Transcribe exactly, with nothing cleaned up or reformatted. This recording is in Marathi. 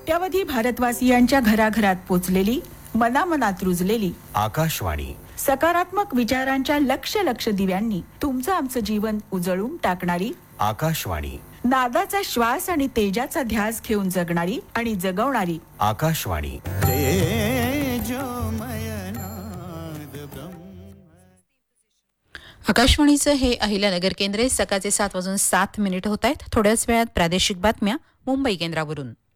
कोट्यावधी भारतवासियांच्या घराघरात पोचलेली, मनामनात रुजलेली आकाशवाणी. सकारात्मक विचारांच्या लक्ष लक्ष दिव्यांनी तुमचं आमचं जीवन उजळून टाकणारी आकाशवाणी. नादाचा श्वास आणि तेजाचा ध्यास घेऊन जगणारी आणि जगवणारी आकाशवाणी. आकाशवाणीचं हे अहिल्यानगर केंद्र. सकाळचे सात वाजून सात मिनिट होत आहेत. थोड्याच वेळात प्रादेशिक बातम्या मुंबई केंद्रावरून.